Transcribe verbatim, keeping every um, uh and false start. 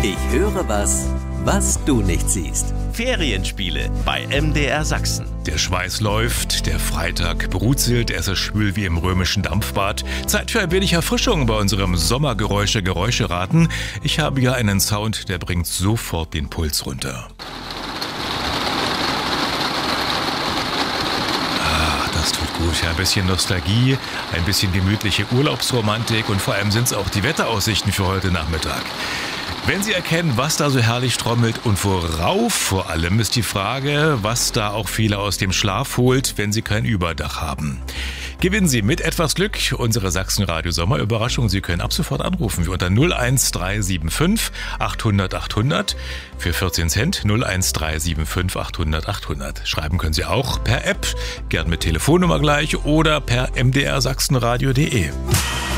Ich höre was, was du nicht siehst. Ferienspiele bei M D R Sachsen. Der Schweiß läuft, der Freitag brutzelt, es ist schwül wie im römischen Dampfbad. Zeit für ein wenig Erfrischung bei unserem Sommergeräusche-Geräuscheraten. Ich habe ja einen Sound, der bringt sofort den Puls runter. Ach, das tut gut. Ja, ein bisschen Nostalgie, ein bisschen gemütliche Urlaubsromantik und vor allem sind es auch die Wetteraussichten für heute Nachmittag. Wenn Sie erkennen, was da so herrlich trommelt und worauf vor allem, ist die Frage, was da auch viele aus dem Schlaf holt, wenn sie kein Überdach haben. Gewinnen Sie mit etwas Glück unsere Sachsen-Radio-Sommerüberraschung. Sie können ab sofort anrufen wie unter null eins drei sieben fünf achthundert achthundert für vierzehn Cent null eins drei sieben fünf achthundert achthundert. Schreiben können Sie auch per App, gern mit Telefonnummer gleich oder per m d r sachsenradio punkt d e.